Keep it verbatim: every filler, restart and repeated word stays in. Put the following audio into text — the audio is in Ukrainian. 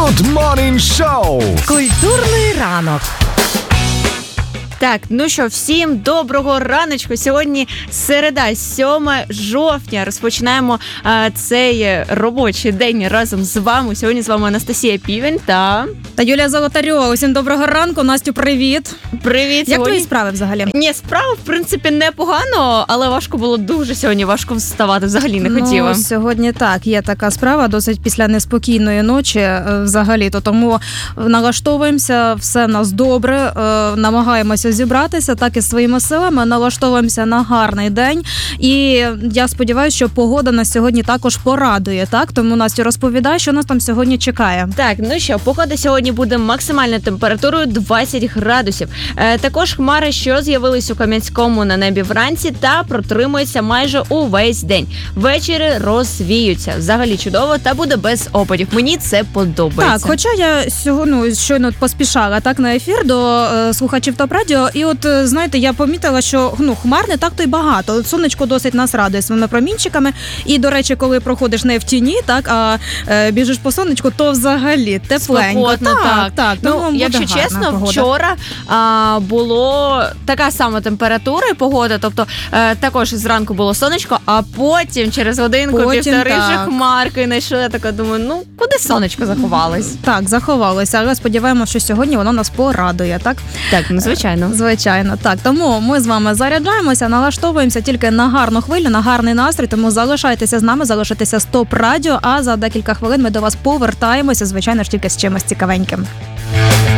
Good Morning Show. Культурний ранок. Так, ну що, всім доброго раночку. Сьогодні середа, сьоме жовтня. Розпочинаємо а, цей робочий день разом з вами. Сьогодні з вами Анастасія Півень та... Та Юлія Золотарьова. Усім доброго ранку. Настю, привіт. Привіт. Як сьогодні... твої справи взагалі? Ні, справа, в принципі, непогано, але важко було дуже сьогодні, важко вставати, взагалі не ну, хотіла. Сьогодні так, є така справа, досить після неспокійної ночі взагалі-то, тому налаштовуємося, все в нас добре, намагаємося зібратися, так і своїми силами, налаштовуємося на гарний день, і я сподіваюся, що погода нас сьогодні також порадує, так? Тому, Настю, розповідай, що нас там сьогодні чекає. Так, ну що, погода сьогодні буде максимальною температурою двадцять градусів. Е, також хмари, що з'явились у Кам'янському на небі вранці, та протримуються майже увесь день. Ввечері розвіються. Взагалі чудово, та буде без опадів. Мені це подобається. Так, хоча я сьогодні ну, щойно поспішала так на ефір до е, слухачів ТОП-радіо, і от, е, знаєте, я помітила, що ну, хмар не так-то й багато. Сонечко досить нас радує своїми промінчиками. І, до речі, коли проходиш не в тіні, так, а е, біжиш по сонечку, то взагалі тепленько. Спокійно, так. так, так. Ну, Ну, якщо чесно, погода. вчора а, було така сама температура і погода, тобто е, також зранку було сонечко, а потім через годинку, Потім, півтори вже так. хмарки знайшли. Я така думаю, ну, куди сонечко заховалось? Так, заховалося, але сподіваємося, що сьогодні воно нас порадує, так? Так, ну, звичайно. Звичайно, так. Тому ми з вами заряджаємося, налаштовуємося тільки на гарну хвилю, на гарний настрій, тому залишайтеся з нами, залишайтеся з ТОП-радіо, а за декілька хвилин ми до вас повертаємося, звичайно ж, тільки з чимось цікавеньким.